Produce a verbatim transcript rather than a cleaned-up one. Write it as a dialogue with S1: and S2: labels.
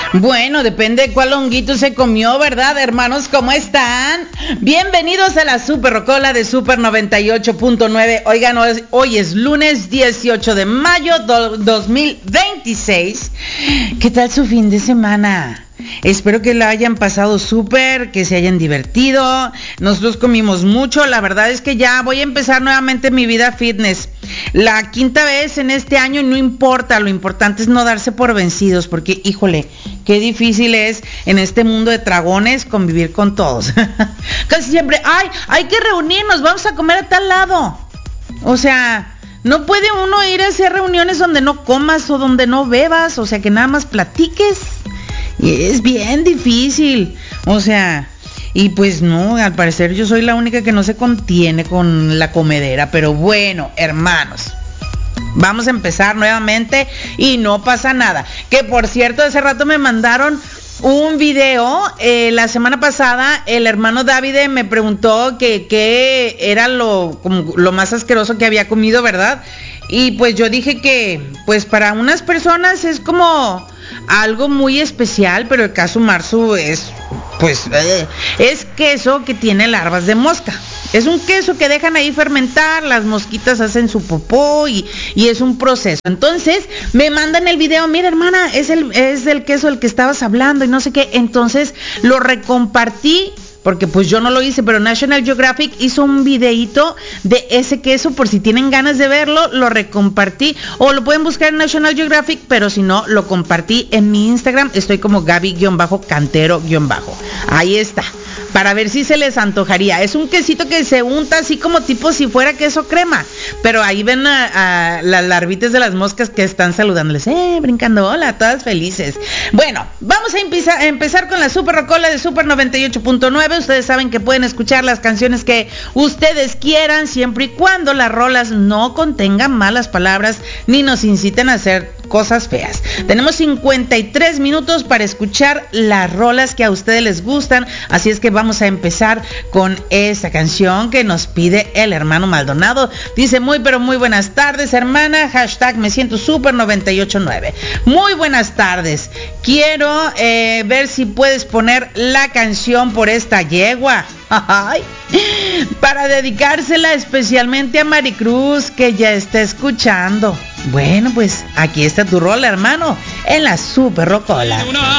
S1: Bueno, depende de cuál honguito se comió, ¿verdad, hermanos? ¿Cómo están? Bienvenidos a la Super Rocola de Super noventa y ocho punto nueve. Oigan, hoy es lunes dieciocho de mayo de dos mil veintiséis. ¿Qué tal su fin de semana? Espero que la hayan pasado súper, que se hayan divertido. Nosotros comimos mucho. La verdad es que ya voy a empezar nuevamente mi vida fitness. La quinta vez en este año, no importa, lo importante es no darse por vencidos, porque híjole, qué difícil es en este mundo de dragones convivir con todos. Casi siempre, ay, hay que reunirnos, vamos a comer a tal lado. O sea, no puede uno ir a hacer reuniones donde no comas o donde no bebas, o sea, que nada más platiques. Y es bien difícil, o sea, y pues no, al parecer yo soy la única que no se contiene con la comedera, pero bueno, hermanos, vamos a empezar nuevamente y no pasa nada. Que por cierto, hace rato me mandaron un video, eh, la semana pasada el hermano David me preguntó que qué era lo, como, lo más asqueroso que había comido, ¿verdad? Y pues yo dije que pues para unas personas es como algo muy especial, pero el caso Marzu es pues eh, es queso que tiene larvas de mosca. Es un queso que dejan ahí fermentar, las mosquitas hacen su popó y, y es un proceso. Entonces me mandan el video, mira hermana, es el, es el queso del que estabas hablando y no sé qué. Entonces lo recompartí, porque pues yo no lo hice, pero National Geographic hizo un videíto de ese queso, por si tienen ganas de verlo, lo recompartí, o lo pueden buscar en National Geographic, pero si no, lo compartí en mi Instagram, estoy como Gaby-Cantero-. Ahí está, para ver si se les antojaría. Es un quesito que se unta así como tipo si fuera queso crema, pero ahí ven a, a las larvitas de las moscas que están saludándoles, eh, brincando, hola, todas felices. Bueno, vamos a empezar, a empezar con la Super Rocola de Super noventa y ocho punto nueve. Ustedes saben que pueden escuchar las canciones que ustedes quieran, siempre y cuando las rolas no contengan malas palabras ni nos inciten a hacer cosas feas. Tenemos cincuenta y tres minutos para escuchar las rolas que a ustedes les gustan, así es que vamos a empezar con esta canción que nos pide el hermano Maldonado. Dice, muy pero muy buenas tardes, hermana, hashtag me siento super noventa y ocho punto nueve. Muy buenas tardes, quiero eh, ver si puedes poner la canción por esta yegua. Ay, para dedicársela especialmente a Maricruz, que ya está escuchando. Bueno, pues aquí está tu rola, hermano, en la Super Rocola.